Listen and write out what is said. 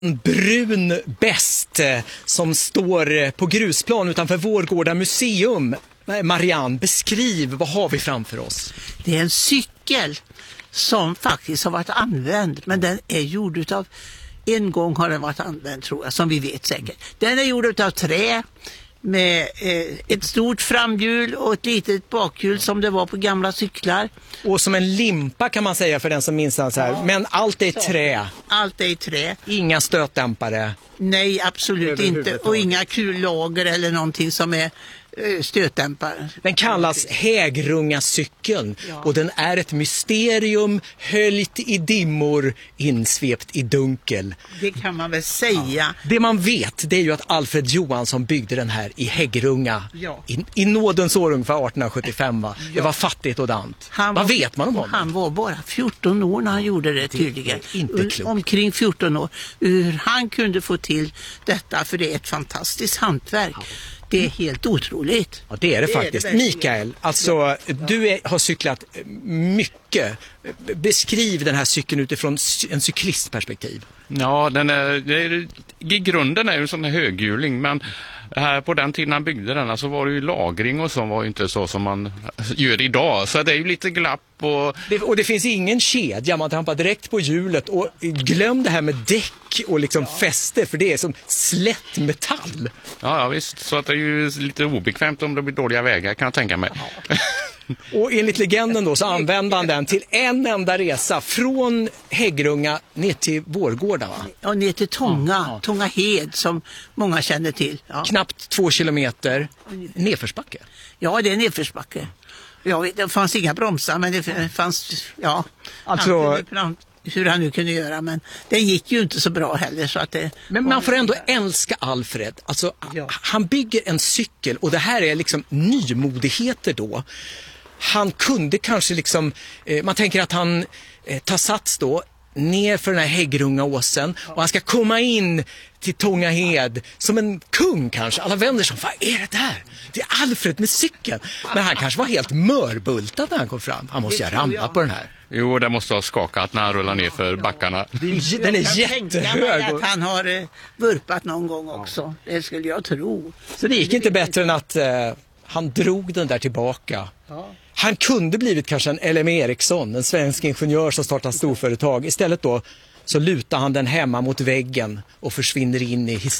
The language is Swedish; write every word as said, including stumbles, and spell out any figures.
Brun bäst som står på grusplan utanför Vårgårda museum. Marianne, beskriv, vad har vi framför oss? Det är en cykel som faktiskt har varit använd, men den är gjord utav, en gång har den varit använd tror jag, som vi vet säkert. Den är gjord utav trä med eh, ett stort framhjul och ett litet bakhjul som det var på gamla cyklar. Och som en limpa kan man säga för den som minns så här. Ja. Men allt är trä. Allt är i trä. Inga stötdämpare. Nej, absolut inte. Och inga kullager eller någonting som är stötdämpare. Den kallas Hägrungacykeln, ja. Och den är ett mysterium höljt i dimmor, insvept i dunkel. Det kan man väl säga. Ja. Det man vet, det är ju att Alfred Johansson byggde den här i Häggrunga, ja. i, i nådens år ungefär arton sjuttiofem. Va? Ja. Det var fattigt och dant. Han Vad var, vet man om honom? Han var bara fjorton år när han gjorde det tydligen. Det inte klokt. Omkring fjorton år. Hur han kunde få till detta, för det är ett fantastiskt hantverk. Ja. Det är helt otroligt. Ja, det är det, det faktiskt. Är det Mikael, alltså ja. du är, har cyklat mycket. Beskriv den här cykeln utifrån en cyklistperspektiv. Ja, den är, det är, i grunden är ju en sån här höghjuling, men här på den tiden han byggde den så var det ju lagring och så var ju inte så som man gör idag. Så det är ju lite glapp. Och det, och det finns ingen kedja, man trampar direkt på hjulet. Och glöm det här med däck och liksom ja. fäste, för det är som slätt metall. Ja, ja visst, så att det är ju lite obekvämt om det blir dåliga vägar, kan jag tänka mig. Ja. Och enligt legenden då så använde han den till en enda resa från Häggrunga ner till Vårgårda, va? Ja, ner till Tånga, ja, ja. Tånga hed som många känner till. Ja. Knappt två kilometer nedförsbacke. Ja, det är nedförsbacke. Ja, det fanns inga bromsar, men det fanns, ja, alltså hur han nu kunde göra, men det gick ju inte så bra heller. Så att det men man får ändå älska Alfred. Alltså, ja. Han bygger en cykel och det här är liksom nymodigheter då. Han kunde kanske liksom, eh, man tänker att han eh, tar sats då ner för den här Häggrungaåsen och han ska komma in till Tångahed som en kung kanske. Alla vänder som, vad är det där? Det är Alfred med cykeln. Men han kanske var helt mörbultad när han kom fram. Han måste ju ramla på den här. Jo, det måste ha skakat när han rullar ner för backarna. Den är jättehög. Att han har eh, vurpat någon gång också. Det skulle jag tro. Så det gick inte bättre än att eh, han drog den där tillbaka. Ja. Han kunde blivit kanske en L M Eriksson, en svensk ingenjör som startar storföretag. Istället då så lutar han den hemma mot väggen och försvinner in i historien.